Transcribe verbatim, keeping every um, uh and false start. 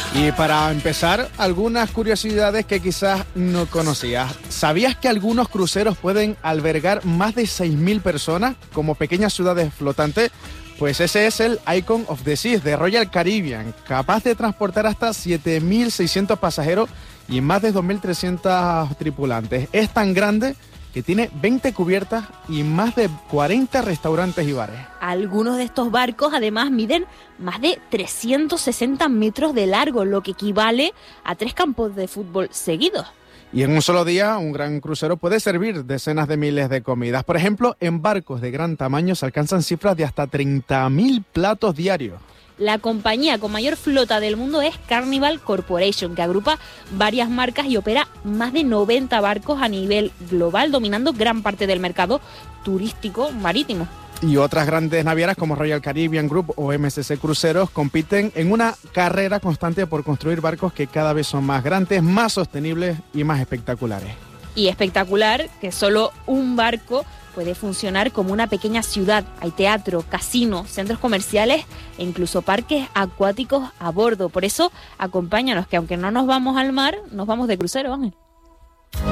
Y para empezar, algunas curiosidades que quizás no conocías. ¿Sabías que algunos cruceros pueden albergar más de seis mil personas como pequeñas ciudades flotantes? Pues ese es el Icon of the Seas de Royal Caribbean, capaz de transportar hasta siete mil seiscientos pasajeros y más de dos mil trescientos tripulantes. Es tan grande que tiene veinte cubiertas y más de cuarenta restaurantes y bares. Algunos de estos barcos además miden más de trescientos sesenta metros de largo, lo que equivale a tres campos de fútbol seguidos. Y en un solo día, un gran crucero puede servir decenas de miles de comidas. Por ejemplo, en barcos de gran tamaño se alcanzan cifras de hasta treinta mil platos diarios. La compañía con mayor flota del mundo es Carnival Corporation, que agrupa varias marcas y opera más de noventa barcos a nivel global, dominando gran parte del mercado turístico marítimo. Y otras grandes navieras como Royal Caribbean Group o M S C Cruceros compiten en una carrera constante por construir barcos que cada vez son más grandes, más sostenibles y más espectaculares. Y espectacular que solo un barco puede funcionar como una pequeña ciudad. Hay teatro, casino, centros comerciales e incluso parques acuáticos a bordo. Por eso, acompáñanos, que aunque no nos vamos al mar, nos vamos de crucero, Ángel.